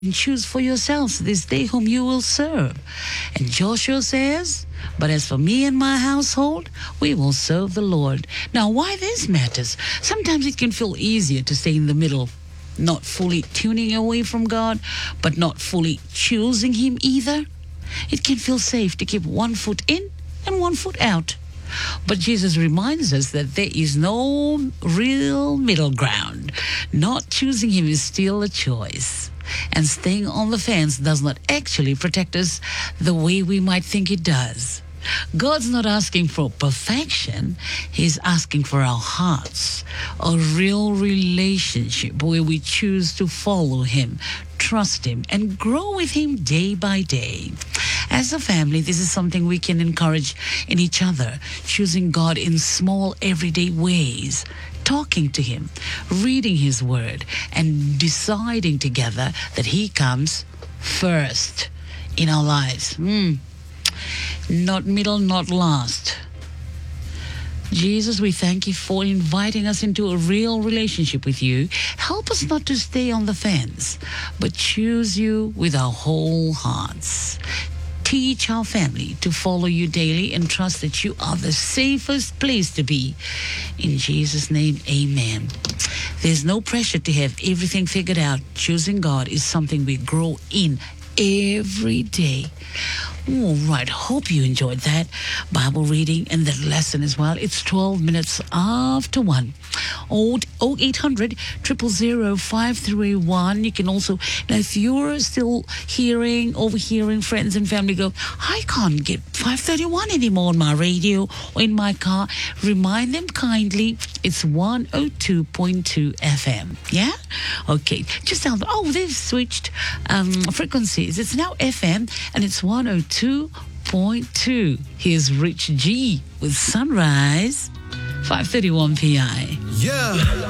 and choose for yourselves this day whom you will serve. And Joshua says, but as for me and my household, we will serve the Lord. Now, why this matters? Sometimes it can feel easier to stay in the middle, not fully tuning away from God, but not fully choosing Him either. It can feel safe to keep one foot in and one foot out. But Jesus reminds us that there is no real middle ground. Not choosing Him is still a choice. And staying on the fence does not actually protect us the way we might think it does. God's not asking for perfection. He's asking for our hearts, a real relationship where we choose to follow Him, trust Him, and grow with Him day by day. As a family, this is something we can encourage in each other, choosing God in small, everyday ways, talking to Him, reading His Word, and deciding together that He comes first in our lives. Not middle, not last. Jesus, we thank You for inviting us into a real relationship with You. Help us not to stay on the fence, but choose You with our whole hearts. Teach our family to follow You daily and trust that You are the safest place to be. In Jesus' name, amen. There's no pressure to have everything figured out. Choosing God is something we grow in every day. All right, hope you enjoyed that Bible reading and that lesson as well. It's 12 minutes after 1. 0800 000 5381. You can also, now if you're still overhearing friends and family go, I can't get 531 anymore on my radio or in my car, remind them kindly it's 102.2 FM. Yeah? Okay. Just tell them, they've switched frequencies. It's now FM and it's 102.2. Here's Rich G with Sunrise, 5:31 PI. Yeah.